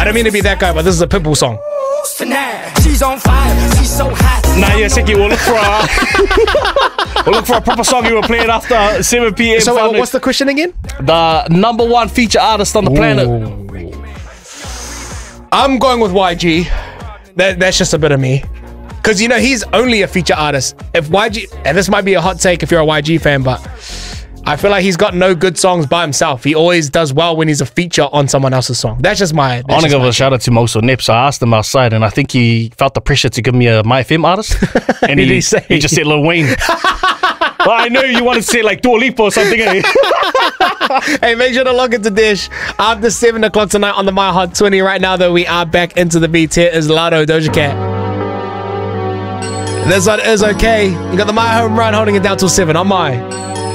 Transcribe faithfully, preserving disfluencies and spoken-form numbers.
don't mean to be that guy, but this is a Pitbull song. She's on fire, she's so hot. Nah, yeah, Seki, we'll look for a we'll look for a proper song you were playing after seven P M. So uh, what's the question again? The number one feature artist on the planet. I'm going with Y G. That that's just a bit of me. Because, you know, he's only a feature artist. If Y G, and this might be a hot take if you're a Y G fan, but I feel like he's got no good songs by himself. He always does well when he's a feature on someone else's song. That's just my... I want to give a shout out to Moso Nips. I asked him outside, and I think he felt the pressure to give me a My F M artist. And Did he, he say? he just said Lil Wayne. Well, I know you wanted to say like Dua Lipa or something. Eh? Hey, make sure to log into Dish after seven o'clock tonight on the My Hot twenty. Right now, though, we are back into the beat. Here is Lotto, Doja Cat. This one is okay. You got the My Home Run holding it down till seven on My.